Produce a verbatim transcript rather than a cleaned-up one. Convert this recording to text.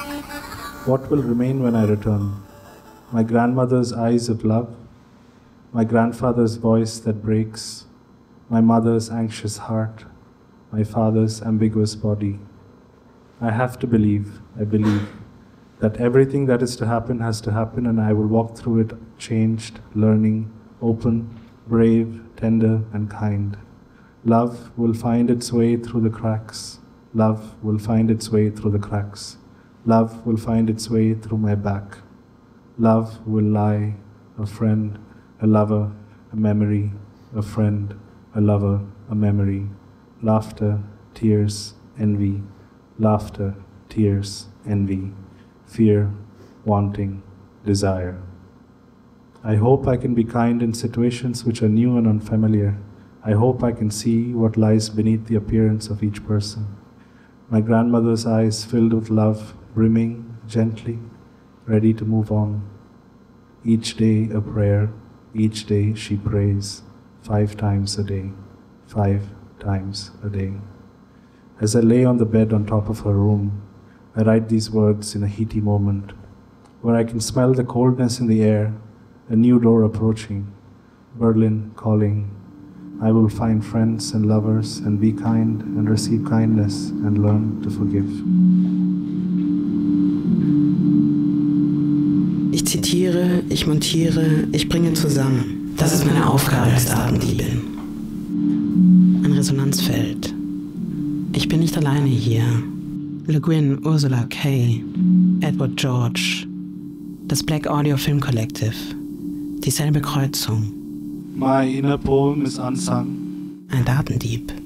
What will remain when I return? My grandmother's eyes of love, my grandfather's voice that breaks, my mother's anxious heart, my father's ambiguous body. I have to believe, I believe, that everything that is to happen has to happen, and I will walk through it changed, learning, open, brave, tender, and kind. Love will find its way through the cracks. Love will find its way through the cracks. Love will find its way through my back. Love will lie, a friend, a lover, a memory, a friend, a lover, a memory. Laughter, tears, envy. Laughter, tears, envy. Fear, wanting, desire. I hope I can be kind in situations which are new and unfamiliar. I hope I can see what lies beneath the appearance of each person. My grandmother's eyes filled with love, brimming gently, ready to move on. Each day a prayer, each day she prays, five times a day, five times a day. As I lay on the bed on top of her room, I write these words in a heaty moment, where I can smell the coldness in the air, a new door approaching, Berlin calling. I will find friends and lovers and be kind and receive kindness and learn to forgive. Ich zitiere, ich montiere, ich bringe zusammen. Das ist meine Aufgabe als Datendiebin. Ein Resonanzfeld. Ich bin nicht alleine hier. Le Guin, Ursula Kay, Edward George, das Black Audio Film Collective, dieselbe Kreuzung. My inner poem is unsung. Ein Datendieb.